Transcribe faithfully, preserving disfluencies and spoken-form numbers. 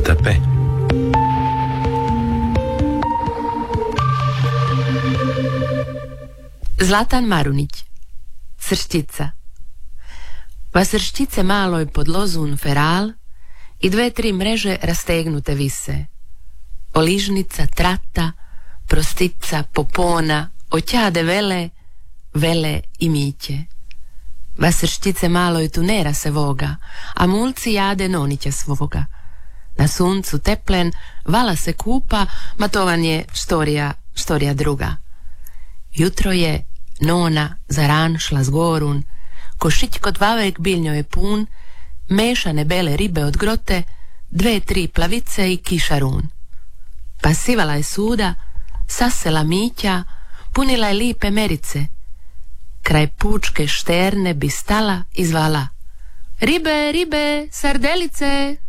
tape. Zlatan Marunić. Srščica. Va srščice maloj pod lozun feral i dve tri mreže rastegnute vise. Oližnica, trata, prostica, popona, oćade vele, vele i miće. Va srščice maloj tunera se voga, a mulci jade nonića svoga. Na suncu teplen, vala se kupa, matovan je štorija, štorija druga. Jutro je, nona za ran šla s gorun, košić kod vavek biljnjo je pun, mešane bele ribe od grote, dve, tri plavice i kišarun. Pa sivala je suda, sasela mića, punila je lipe merice. Kraj pučke šterne bi stala i zvala: ribe, ribe, sardelice!